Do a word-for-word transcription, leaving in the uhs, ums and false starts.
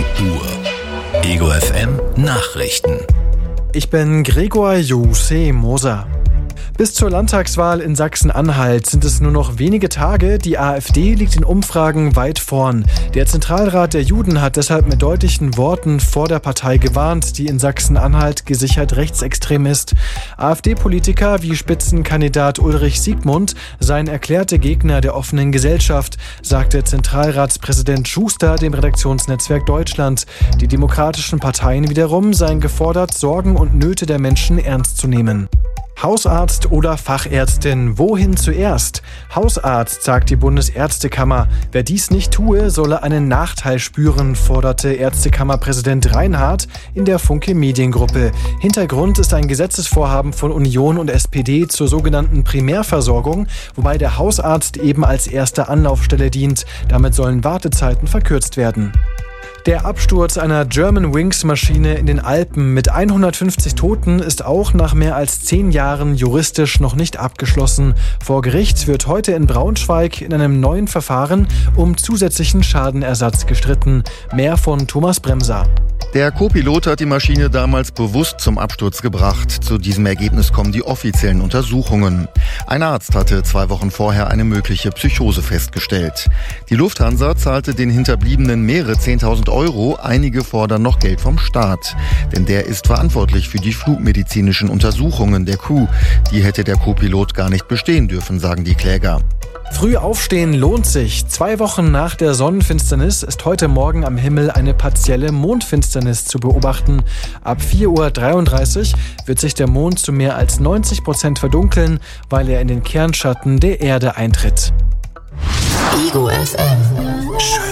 Uhr. Ego F M Nachrichten. Ich bin Gregor Jose Moser. Bis zur Landtagswahl in Sachsen-Anhalt sind es nur noch wenige Tage. Die AfD liegt in Umfragen weit vorn. Der Zentralrat der Juden hat deshalb mit deutlichen Worten vor der Partei gewarnt, die in Sachsen-Anhalt gesichert rechtsextrem ist. AfD-Politiker wie Spitzenkandidat Ulrich Siegmund seien erklärte Gegner der offenen Gesellschaft, sagte Zentralratspräsident Schuster dem Redaktionsnetzwerk Deutschland. Die demokratischen Parteien wiederum seien gefordert, Sorgen und Nöte der Menschen ernst zu nehmen. Hausarzt oder Fachärztin, wohin zuerst? Hausarzt, sagt die Bundesärztekammer. Wer dies nicht tue, solle einen Nachteil spüren, forderte Ärztekammerpräsident Reinhardt in der Funke Mediengruppe. Hintergrund ist ein Gesetzesvorhaben von Union und S P D zur sogenannten Primärversorgung, wobei der Hausarzt eben als erste Anlaufstelle dient. Damit sollen Wartezeiten verkürzt werden. Der Absturz einer Germanwings-Maschine in den Alpen mit hundertfünfzig Toten ist auch nach mehr als zehn Jahren juristisch noch nicht abgeschlossen. Vor Gericht wird heute in Braunschweig in einem neuen Verfahren um zusätzlichen Schadenersatz gestritten. Mehr von Thomas Bremser. Der Co-Pilot hat die Maschine damals bewusst zum Absturz gebracht. Zu diesem Ergebnis kommen die offiziellen Untersuchungen. Ein Arzt hatte zwei Wochen vorher eine mögliche Psychose festgestellt. Die Lufthansa zahlte den Hinterbliebenen mehrere zehntausend Euro. Einige fordern noch Geld vom Staat. Denn der ist verantwortlich für die flugmedizinischen Untersuchungen der Crew. Die hätte der Co-Pilot gar nicht bestehen dürfen, sagen die Kläger. Früh aufstehen lohnt sich. Zwei Wochen nach der Sonnenfinsternis ist heute Morgen am Himmel eine partielle Mondfinsternis zu beobachten. Ab vier Uhr dreiunddreißig wird sich der Mond zu mehr als neunzig Prozent verdunkeln, weil er in den Kernschatten der Erde eintritt. Ego F M.